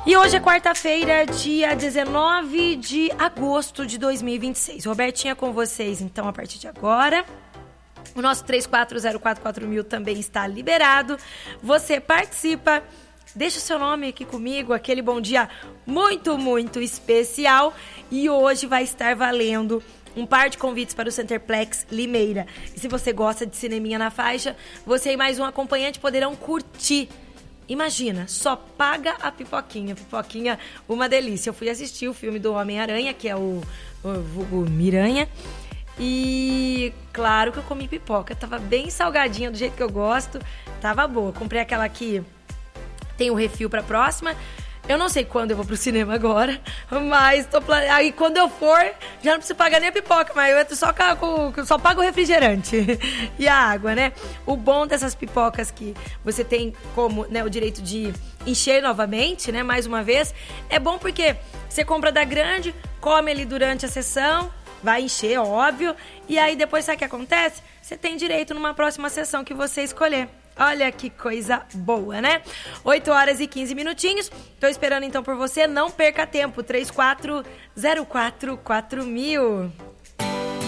E hoje é quarta-feira, dia 19 de agosto de 2026. Robertinha com vocês, então, a partir de agora. O nosso 34044000 também está liberado. Você participa, deixa o seu nome aqui comigo, aquele bom dia muito, muito especial. E hoje vai estar valendo um par de convites para o Centerplex Limeira. E se você gosta de cineminha na faixa, você e mais um acompanhante poderão curtir. Imagina, só paga a pipoquinha. Pipoquinha, uma delícia. Eu fui assistir o filme do Homem-Aranha, que é o vulgo Miranha. E claro que eu comi pipoca. Tava bem salgadinha, do jeito que eu gosto. Tava boa. Comprei aquela aqui, tem o refil pra próxima. Eu não sei quando eu vou pro cinema agora, mas aí quando eu for, já não preciso pagar nem a pipoca, mas eu entro só pago o refrigerante e a água, né? O bom dessas pipocas que você tem como, né, o direito de encher novamente, né, mais uma vez, é bom porque você compra da grande, come ali durante a sessão, vai encher, óbvio, e aí depois sabe o que acontece? Você tem direito numa próxima sessão que você escolher. Olha que coisa boa, né? 8 horas e 15 minutinhos. Tô esperando então por você. Não perca tempo. 34044000.